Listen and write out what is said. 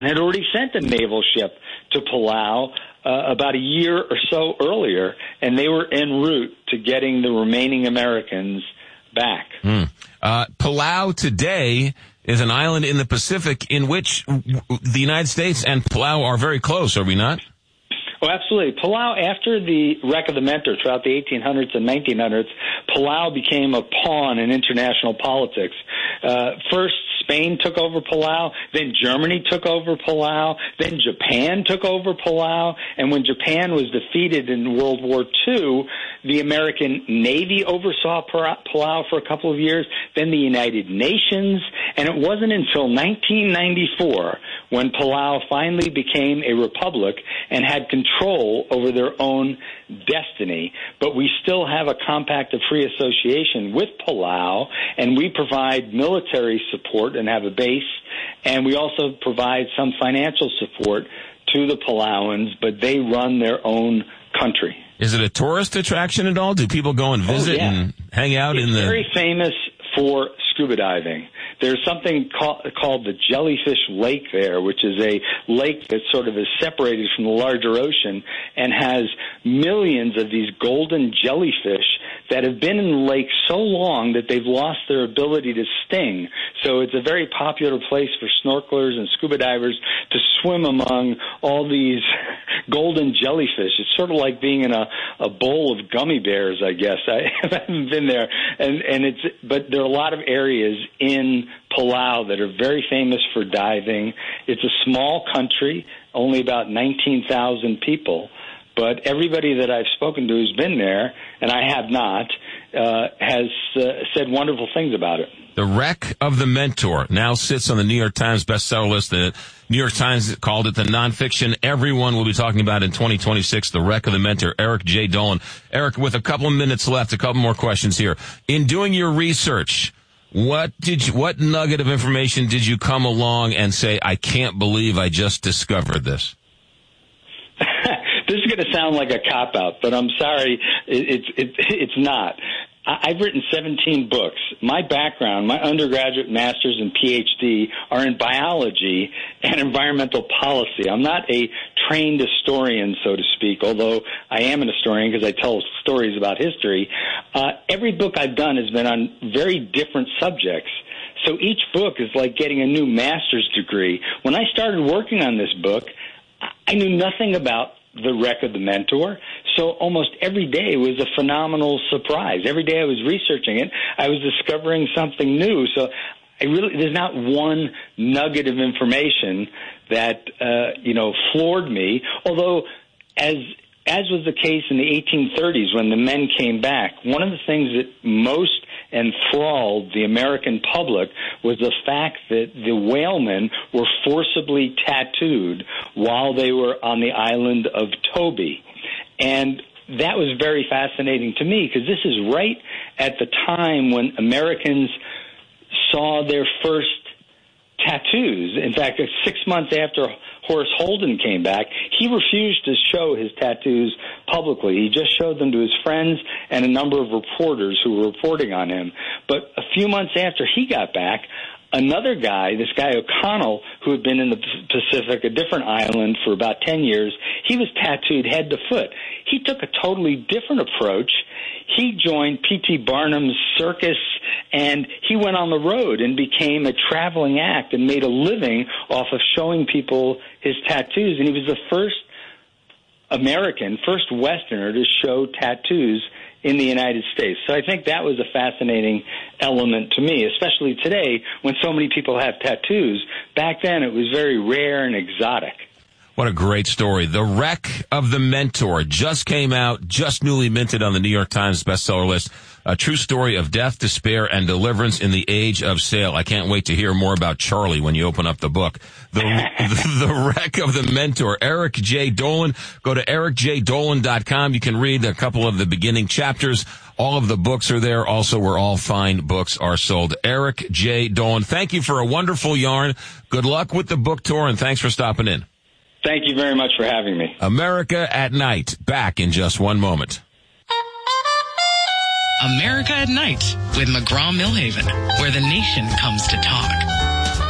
had already sent a naval ship to Palau about a year or so earlier, and they were en route to getting the remaining Americans back. Palau today is an island in the Pacific in which the United States and Palau are very close, are we not? Oh, absolutely. Palau, after the wreck of the Mentor throughout the 1800s and 1900s, Palau became a pawn in international politics. First, Spain took over Palau, then Germany took over Palau, then Japan took over Palau, and when Japan was defeated in World War II, the American Navy oversaw Palau for a couple of years, then the United Nations, and it wasn't until 1994 when Palau finally became a republic and had control over their own destiny. But we still have a compact of free association with Palau, and we provide military support and have a base, and we also provide some financial support to the Palauans, but they run their own country. Is it a tourist attraction at all? Do people go and visit and hang out in the... It's very famous for scuba diving. There's something called the Jellyfish Lake there, which is a lake that sort of is separated from the larger ocean and has millions of these golden jellyfish that have been in the lake so long that they've lost their ability to sting. So it's a very popular place for snorkelers and scuba divers to swim among all these golden jellyfish. It's sort of like being in a bowl of gummy bears, I guess. I haven't been there, but there are a lot of areas in Palau that are very famous for diving. It's a small country, only about 19,000 people. But everybody that I've spoken to who's been there, and I have not, has said wonderful things about it. The Wreck of the Mentor now sits on the New York Times bestseller list. The New York Times called it the nonfiction everyone will be talking about in 2026, The Wreck of the Mentor. Eric J. Dolin. Eric, with a couple of minutes left, a couple more questions here. In doing your research, what nugget of information did you come along and say, I can't believe I just discovered this? This is going to sound like a cop-out, but I'm sorry, it's not. I've written 17 books. My background, my undergraduate, master's, and PhD are in biology and environmental policy. I'm not a trained historian, so to speak, although I am an historian because I tell stories about history. Every book I've done has been on very different subjects. So each book is like getting a new master's degree. When I started working on this book, I knew nothing about the Wreck of the Mentor. So almost every day was a phenomenal surprise. Every day I was researching it, I was discovering something new. So there's not one nugget of information that, floored me. Although, as was the case in the 1830s when the men came back, one of the things that most enthralled the American public was the fact that the whalemen were forcibly tattooed while they were on the island of Toby. And that was very fascinating to me because this is right at the time when Americans saw their first tattoos. In fact, 6 months after Horace Holden came back, he refused to show his tattoos publicly. He just showed them to his friends and a number of reporters who were reporting on him. But a few months after he got back, another guy, this guy O'Connell, who had been in the Pacific, a different island, for about 10 years, he was tattooed head to foot. He took a totally different approach. He joined P.T. Barnum's circus, and he went on the road and became a traveling act and made a living off of showing people his tattoos. And he was the first American, first Westerner to show tattoos in the United States. So I think that was a fascinating element to me, especially today when so many people have tattoos. Back then it was very rare and exotic. What a great story. The Wreck of the Mentor just came out, just newly minted on the New York Times bestseller list. A true story of death, despair, and deliverance in the age of sail. I can't wait to hear more about Charlie when you open up the book. The Wreck of the Mentor. Eric J. Dolin. Go to ericjdolin.com. You can read a couple of the beginning chapters. All of the books are there, also where all fine books are sold. Eric J. Dolin, thank you for a wonderful yarn. Good luck with the book tour, and thanks for stopping in. Thank you very much for having me. America at Night. Back in just one moment. America at Night with McGraw-Millhaven, where the nation comes to talk.